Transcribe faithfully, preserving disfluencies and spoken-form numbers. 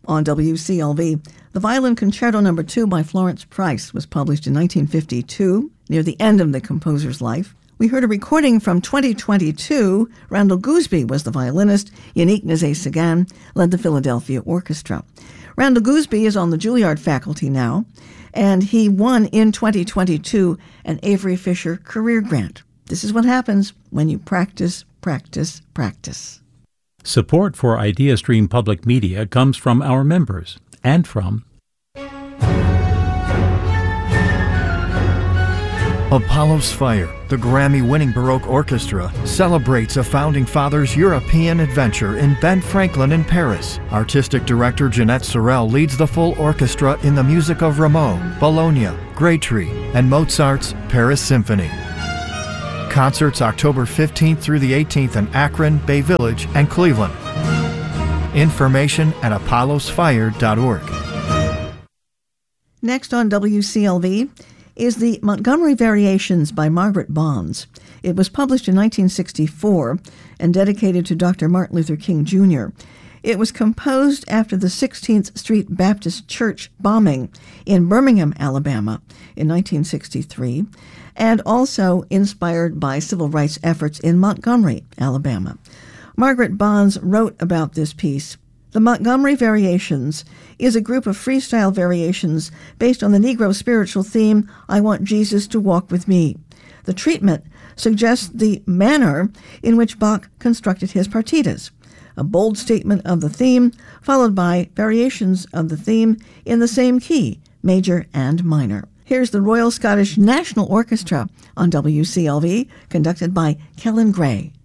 On W C L V, the Violin Concerto Number two by Florence Price was published in nineteen fifty-two, near the end of the composer's life. We heard a recording from twenty twenty-two. Randall Gooseby was the violinist. Yannick Nézet-Séguin led the Philadelphia Orchestra. Randall Gooseby is on the Juilliard faculty now, and he won in twenty twenty-two an Avery Fisher Career Grant. This is what happens when you practice, practice, practice. Support for IdeaStream Public Media comes from our members and from Apollo's Fire, the Grammy-winning Baroque Orchestra, celebrates a Founding Fathers' European adventure in Ben Franklin in Paris. Artistic director Jeanette Sorel leads the full orchestra in the music of Rameau, Bologna, Graytree, and Mozart's Paris Symphony. Concerts October fifteenth through the eighteenth in Akron, Bay Village, and Cleveland. Information at apollos fire dot org. Next on W C L V is the Montgomery Variations by Margaret Bonds. It was published in nineteen sixty-four and dedicated to Doctor Martin Luther King Junior It was composed after the sixteenth Street Baptist Church bombing in Birmingham, Alabama in nineteen sixty-three, and also inspired by civil rights efforts in Montgomery, Alabama. Margaret Bonds wrote about this piece. The Montgomery Variations is a group of freestyle variations based on the Negro spiritual theme, I Want Jesus to Walk With Me. The treatment suggests the manner in which Bach constructed his partitas, a bold statement of the theme, followed by variations of the theme in the same key, major and minor. Here's the Royal Scottish National Orchestra on W C L V, conducted by Kellen Gray.